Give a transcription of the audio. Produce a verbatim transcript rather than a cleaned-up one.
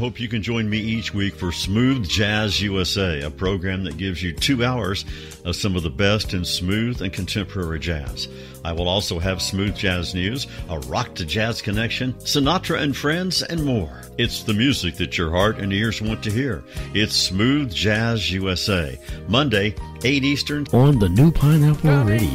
hope you can join me each week for Smooth Jazz U S A, a program that gives you two hours of some of the best in smooth and contemporary jazz. I will also have smooth jazz news, a rock to jazz connection, Sinatra and friends, and more. It's the music that your heart and ears want to hear. It's Smooth Jazz U S A, Monday, eight Eastern, on the New Pineapple Radio.